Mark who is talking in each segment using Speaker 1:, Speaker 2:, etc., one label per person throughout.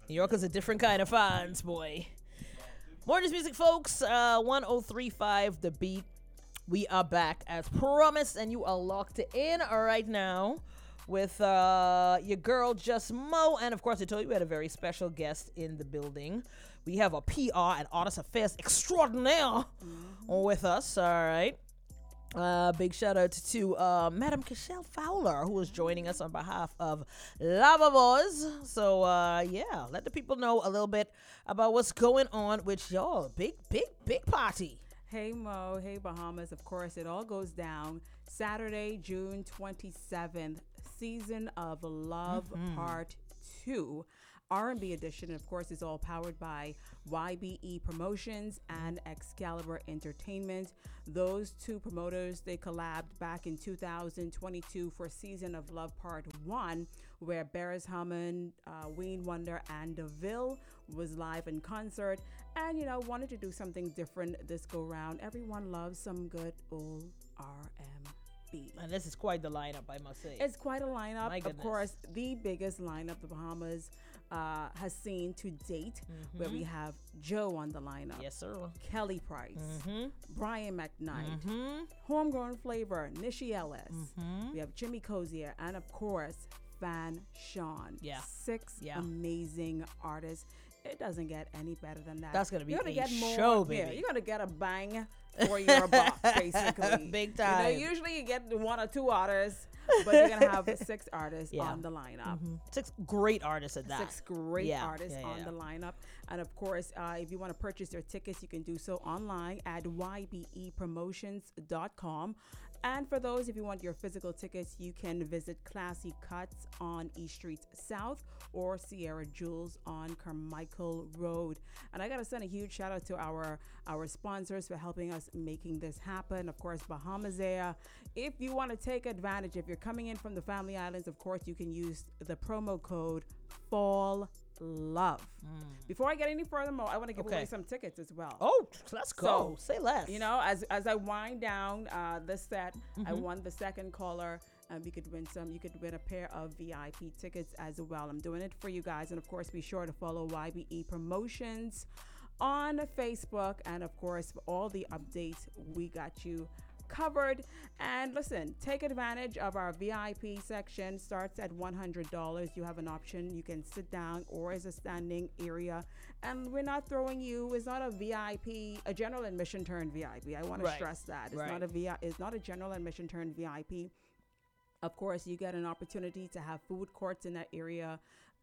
Speaker 1: New York is a different kind of fans, boy. More of this music, folks. 1035 The Beat. We are back as promised, and you are locked in right now with your girl, Just Mo. And of course, I told you we had a very special guest in the building. We have a PR and Artist Affairs extraordinaire with us, all right? Big shout out to Madam Cashel Fowler, who is joining us on behalf of Lava Boys. So, yeah, let the people know a little bit about what's going on with y'all. Big party.
Speaker 2: Hey Mo, hey Bahamas. Of course, it all goes down Saturday, June 27th, Season of Love Part 2. R&B edition, of course, is all powered by YBE Promotions and Excalibur Entertainment. Those two promoters, they collabed back in 2022 for Season of Love Part 1, where Beres Hammond, Wayne Wonder, and DeVille was live in concert and, wanted to do something different this go round. Everyone loves some good old R&B.
Speaker 1: And this is quite the lineup, I must say.
Speaker 2: It's quite a lineup.
Speaker 1: My
Speaker 2: Of
Speaker 1: goodness.
Speaker 2: course, the biggest lineup the Bahamas has seen to date, where we have Joe on the lineup.
Speaker 1: Yes, sir.
Speaker 2: Kelly Price, Brian McKnight, Homegrown Flavor, Nishi Ellis. We have Jimmy Cozier, and of course, Van Sean.
Speaker 1: Yeah.
Speaker 2: Six
Speaker 1: Yeah.
Speaker 2: amazing artists. It doesn't get any better than that.
Speaker 1: That's gonna be
Speaker 2: You're gonna
Speaker 1: a
Speaker 2: get more,
Speaker 1: show,
Speaker 2: Yeah,
Speaker 1: baby.
Speaker 2: you're gonna get a bang for your buck, basically.
Speaker 1: Big time.
Speaker 2: Usually you get one or two artists, but you're gonna have six artists
Speaker 1: Yeah.
Speaker 2: on the lineup.
Speaker 1: 6 great artists at that.
Speaker 2: Six great
Speaker 1: Yeah,
Speaker 2: artists
Speaker 1: yeah,
Speaker 2: on
Speaker 1: yeah.
Speaker 2: the lineup. And of course, if you want to purchase your tickets, you can do so online at ybepromotions.com. And for those, if you want your physical tickets, you can visit Classy Cuts on East Street South or Sierra Jewels on Carmichael Road. And I got to send a huge shout out to our sponsors for helping us making this happen. Of course, Bahamas Air. If you want to take advantage, if you're coming in from the Family Islands, of course, you can use the promo code Fall Love. Before I get any further, Mo, I want to give
Speaker 1: Okay.
Speaker 2: away some tickets as well.
Speaker 1: Oh, let's go. Say less.
Speaker 2: As I wind down this set, I won the second caller. You could win some. You could win a pair of VIP tickets as well. I'm doing it for you guys, and of course, be sure to follow YBE Promotions on Facebook, and of course, for all the updates, we got you covered. And listen, take advantage of our VIP section. Starts at $100. You have an option. You can sit down or as a standing area. And we're not throwing you. It's not a VIP, a general admission turned VIP. I want to
Speaker 1: Right.
Speaker 2: stress that it's
Speaker 1: Right.
Speaker 2: not a VIP. It's not a general admission turned VIP. Of course, you get an opportunity to have food courts in that area,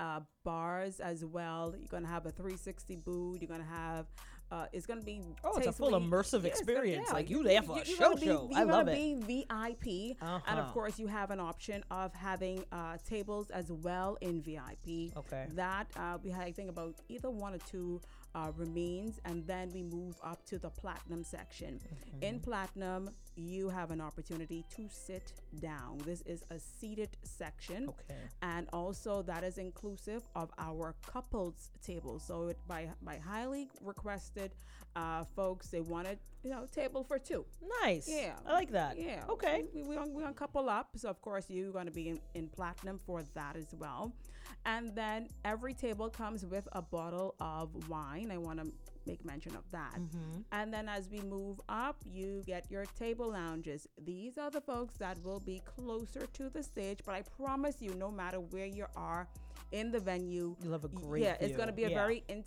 Speaker 2: bars as well. You're gonna have a 360 booth. You're gonna have. It's gonna be.
Speaker 1: Oh, it's a full
Speaker 2: tastefully-
Speaker 1: immersive
Speaker 2: Yeah,
Speaker 1: experience.
Speaker 2: yeah,
Speaker 1: Like you there for a
Speaker 2: you're
Speaker 1: show
Speaker 2: gonna be-
Speaker 1: show. I
Speaker 2: You're
Speaker 1: love
Speaker 2: gonna
Speaker 1: it.
Speaker 2: be VIP, and of course, you have an option of having tables as well in VIP.
Speaker 1: Okay.
Speaker 2: That we had, I think, about either one or two remains, and then we move up to the platinum section. In platinum, you have an opportunity to sit down. This is a seated section.
Speaker 1: Okay.
Speaker 2: And also that is inclusive of our couples table. So by highly requested folks, they wanted table for two.
Speaker 1: Nice.
Speaker 2: Yeah.
Speaker 1: I like that.
Speaker 2: Yeah.
Speaker 1: Okay.
Speaker 2: We're gonna couple up. So of course you're gonna be in platinum for that as well. And then every table comes with a bottle of wine. I want to make mention of that. And then as we move up, you get your table lounges. These are the folks that will be closer to the stage, but I promise you, no matter where you are in the venue,
Speaker 1: You'll have a great
Speaker 2: it's
Speaker 1: view.
Speaker 2: going to be a
Speaker 1: Yeah.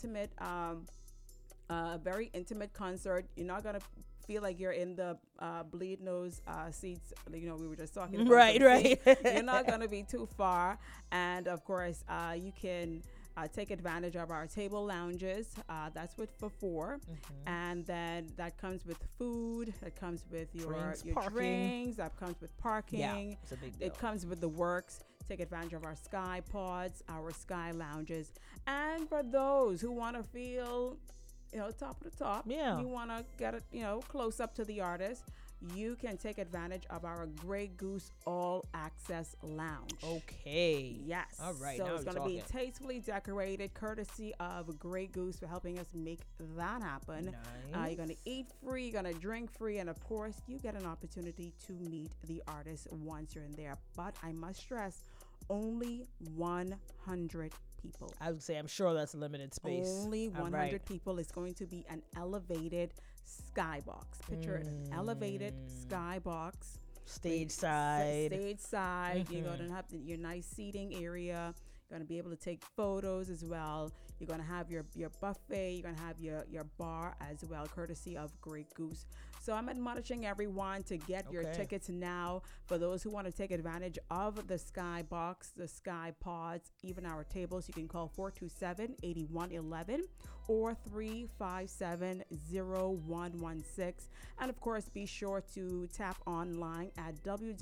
Speaker 2: very intimate concert. You're not going to feel like you're in the bleed nose seats. We were just talking about
Speaker 1: Right,
Speaker 2: some
Speaker 1: right.
Speaker 2: seats. You're not going to be too far. And of course, you can take advantage of our table lounges. That's for 4. And then that comes with food. That comes with your
Speaker 1: Parking.
Speaker 2: drinks. That comes with parking.
Speaker 1: Yeah, it's a big deal.
Speaker 2: It comes with the works. Take advantage of our sky pods, our sky lounges. And for those who want to feel top of the top.
Speaker 1: Yeah.
Speaker 2: You want to get it, close up to the artist. You can take advantage of our Grey Goose All Access Lounge.
Speaker 1: Okay.
Speaker 2: Yes.
Speaker 1: All right.
Speaker 2: So
Speaker 1: now
Speaker 2: it's
Speaker 1: we're
Speaker 2: going to be
Speaker 1: talking.
Speaker 2: tastefully decorated, courtesy of Grey Goose for helping us make that happen.
Speaker 1: Nice.
Speaker 2: You're going to eat free, you're going to drink free, and of course, you get an opportunity to meet the artist once you're in there. But I must stress, only 100 people.
Speaker 1: I would say I'm sure that's limited space.
Speaker 2: Only 100
Speaker 1: right.
Speaker 2: people. Is going to be an elevated skybox. Picture an elevated skybox.
Speaker 1: Stage side.
Speaker 2: Stage side. You're going to have your nice seating area. You're going to be able to take photos as well. You're going to have your buffet. You're going to have your bar as well, courtesy of Grey Goose. So I'm admonishing everyone to get your tickets now. For those who want to take advantage of the Skybox, the Sky Pods, even our tables, you can call 427-8111 or 357-0116. And of course, be sure to tap online at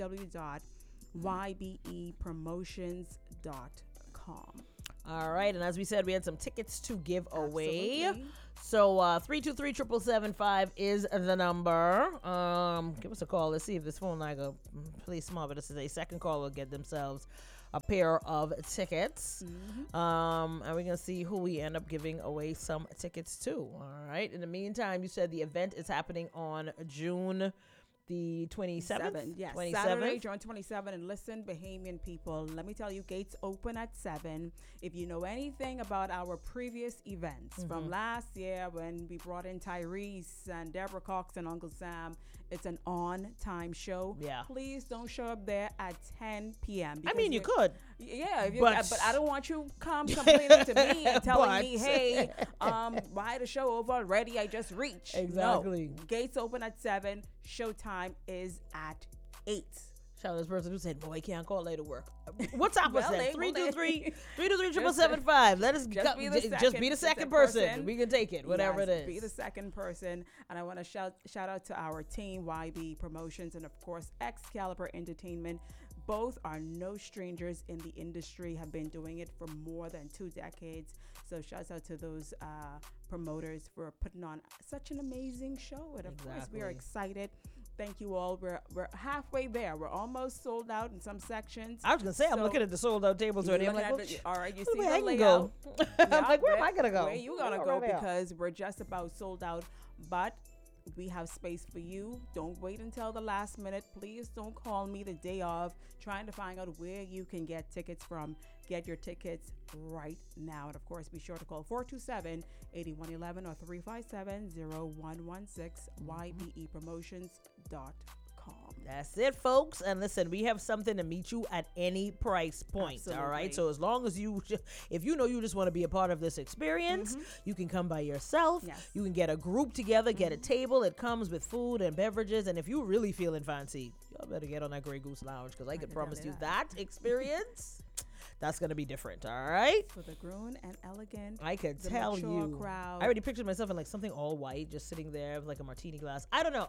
Speaker 2: www.ybepromotions.com.
Speaker 1: All right, and as we said, we had some tickets to give away.
Speaker 2: Absolutely.
Speaker 1: So 323-775 is the number. Give us a call. Let's see if this phone line go play small, but this is a second call will get themselves a pair of tickets. And we're gonna see who we end up giving away some tickets to. All right. In the meantime, you said the event is happening on June the 27th.
Speaker 2: Yes,
Speaker 1: 27th.
Speaker 2: Saturday, June 27th. And listen, Bahamian people, let me tell you, gates open at 7. If you know anything about our previous events from last year when we brought in Tyrese and Deborah Cox and Uncle Sam, it's an on-time show.
Speaker 1: Yeah.
Speaker 2: Please don't show up there at 10 p.m.
Speaker 1: I mean, you could.
Speaker 2: Yeah,
Speaker 1: but
Speaker 2: I don't want you complaining to me and telling me, hey, why the show over already? I just reached.
Speaker 1: Exactly.
Speaker 2: No. Gates open at 7. Showtime is at 8.
Speaker 1: Shout out this person who said, boy, I can't call later work. What's up with that? 323-775. Let us just be the second person. We can take it, whatever it is.
Speaker 2: Be the second person. And I want to shout out to our team, YB Promotions, and of course, Excalibur Entertainment. Both are no strangers in the industry, have been doing it for more than 2 decades. So shouts out to those promoters for putting on such an amazing show. And of course, we are excited. Thank you all. We're halfway there. We're almost sold out in some sections.
Speaker 1: I was gonna say, I'm looking at the sold out tables already. I'm like,
Speaker 2: all right, you see
Speaker 1: where
Speaker 2: the
Speaker 1: I can
Speaker 2: layout.
Speaker 1: go. I'm like, where am I gonna go?
Speaker 2: Where you gonna go? Because we're just about sold out, but we have space for you. Don't wait until the last minute. Please don't call me the day of trying to find out where you can get tickets from. Get your tickets right now. And of course, be sure to call 427-8111 or 357-0116, ybepromotions.com.
Speaker 1: That's it, folks. And listen, we have something to meet you at any price point.
Speaker 2: Absolutely.
Speaker 1: All right. So as long as if you know you just want to be a part of this experience, you can come by yourself.
Speaker 2: Yes.
Speaker 1: You can get a group together, get a table. It comes with food and beverages. And if you really feeling fancy, y'all better get on that Grey Goose Lounge, because I can promise you that experience. That's going to be different, all right?
Speaker 2: For the grown and elegant.
Speaker 1: I could tell you.
Speaker 2: Crowd.
Speaker 1: I already pictured myself in like something all white, just sitting there with like a martini glass. I don't know.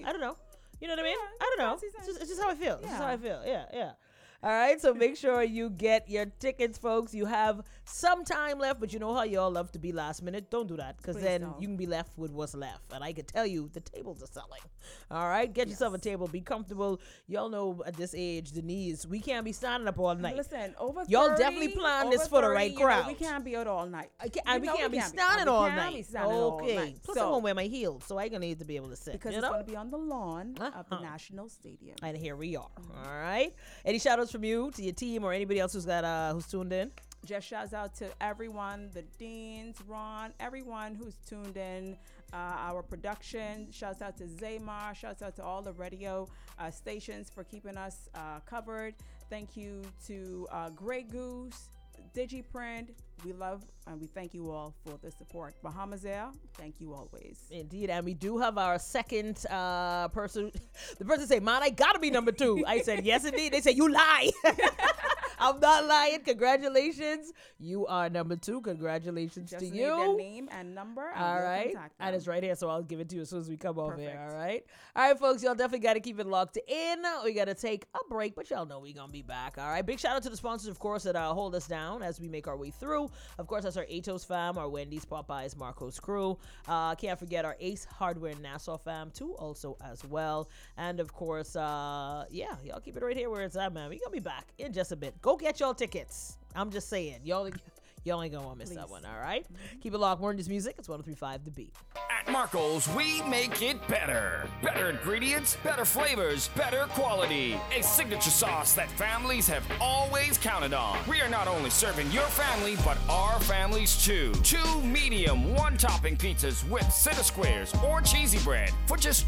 Speaker 1: You know what I mean? I don't know. It's just how I feel. It's just how I feel. Yeah. All right, so make sure you get your tickets, folks. You have some time left, but you know how y'all love to be last minute. Don't do that, because then you can be left with what's left. And I can tell you, the tables are selling. All right, get yourself a table. Be comfortable. Y'all know at this age, the knees, we can't be standing up all night.
Speaker 2: Listen, over 30,
Speaker 1: y'all definitely plan this for the right crowd.
Speaker 2: We can't be out all night.
Speaker 1: We can't be standing all night. Okay. Plus, I won't wear my heels, so I'm going to need to be able to sit.
Speaker 2: Because it's going to be on the lawn of the National Stadium.
Speaker 1: And here we are. All right. Any shout outs from you to your team or anybody else who's tuned in?
Speaker 2: Just shouts out to everyone, the deans, Ron, everyone who's tuned in. Our production, shouts out to Zaymar, shouts out to all the radio stations for keeping us covered. Thank you to Grey Goose, DigiPrint. We love and we thank you all for the support. Bahamas Air, thank you always.
Speaker 1: Indeed, and we do have our second person. The person say, "Man, I gotta be number 2." I said, "Yes, indeed." They say, "You lie." I'm not lying. Congratulations. You are number 2. Congratulations
Speaker 2: Just
Speaker 1: to
Speaker 2: need
Speaker 1: you.
Speaker 2: their name and number. And
Speaker 1: all
Speaker 2: we'll
Speaker 1: right.
Speaker 2: contact them.
Speaker 1: And it's right here, so I'll give it to you as soon as we come over here.
Speaker 2: Perfect.
Speaker 1: All right. All right, folks. Y'all definitely got to keep it locked in. We got to take a break, but y'all know we're going to be back. All right. Big shout out to the sponsors, of course, that hold us down as we make our way through. Of course, that's our Atos fam, our Wendy's, Popeyes, Marco's crew. Can't forget our Ace Hardware Nassau fam, too, also as well. And, of course, y'all keep it right here where it's at, man. We're going to be back in just a bit. Go get y'all tickets. I'm just saying. Y'all ain't gonna want to miss that one, all right? Keep it locked. More in this music. It's 103.5 The Beat.
Speaker 3: At Marco's, we make it better. Better ingredients, better flavors, better quality. A signature sauce that families have always counted on. We are not only serving your family, but our families too. 2 medium, 1-topping pizzas with center squares or cheesy bread for just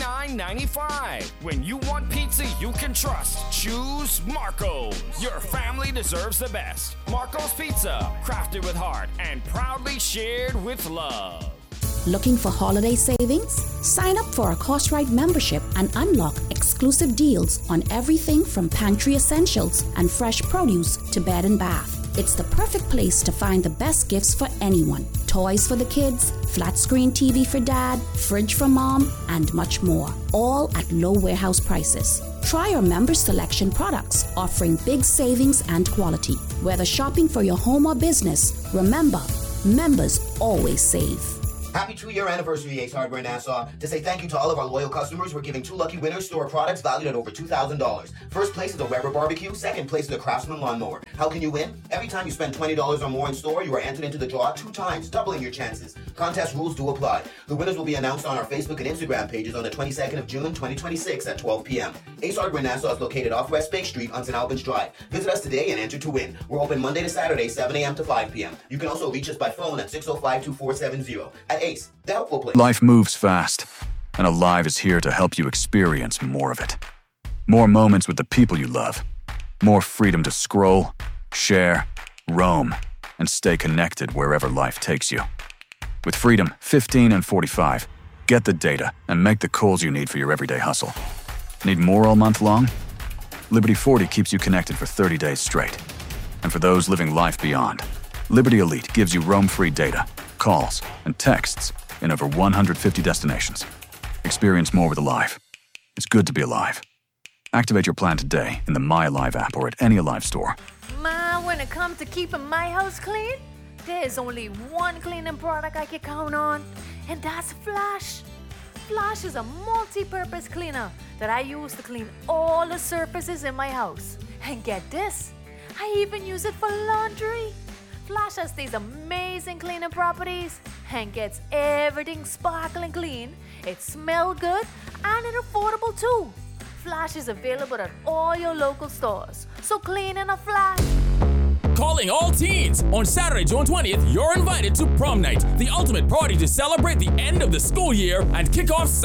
Speaker 3: $29.95. When you want pizza you can trust, choose Marco's. Your family deserves the best. Marco's Pizza, crafted with heart and proudly shared with love.
Speaker 4: Looking for holiday savings? Sign up for our Cost-Right membership and unlock exclusive deals on everything from pantry essentials and fresh produce to bed and bath. It's the perfect place to find the best gifts for anyone. Toys for the kids, flat screen TV for dad, fridge for mom, and much more. All at low warehouse prices. Try our members selection products, offering big savings and quality. Whether shopping for your home or business, remember, members always save.
Speaker 5: Happy 2-year anniversary, Ace Hardware Nassau. To say thank you to all of our loyal customers, we're giving 2 lucky winners store products valued at over $2,000. First place is a Weber barbecue. Second place is a Craftsman lawnmower. How can you win? Every time you spend $20 or more in store, you are entered into the draw 2 times, doubling your chances. Contest rules do apply. The winners will be announced on our Facebook and Instagram pages on the 22nd of June, 2026 at 12 p.m. Ace Hardware Nassau is located off West Bay Street on St. Albans Drive. Visit us today and enter to win. We're open Monday to Saturday, 7 a.m. to 5 p.m. You can also reach us by phone at 605-2470. At Ace, the helpful place.
Speaker 6: Life moves fast, and Alive is here to help you experience more of it. More moments with the people you love. More freedom to scroll, share, roam, and stay connected wherever life takes you. With Freedom 15 and 45, get the data and make the calls you need for your everyday hustle. Need more all month long? Liberty 40 keeps you connected for 30 days straight. And for those living life beyond, Liberty Elite gives you roam-free data, calls, and texts in over 150 destinations. Experience more with Alive. It's good to be alive. Activate your plan today in the My Alive app or at any Alive store.
Speaker 7: Ma, when it comes to keeping my house clean, there's only one cleaning product I can count on, and that's Flash. Flash is a multi-purpose cleaner that I use to clean all the surfaces in my house. And get this, I even use it for laundry. Flash has these amazing cleaning properties and gets everything sparkling clean. It smells good and it's affordable too. Flash is available at all your local stores. So clean in a flash.
Speaker 8: Calling all teens! On Saturday, June 20th, you're invited to Prom Night, the ultimate party to celebrate the end of the school year and kick off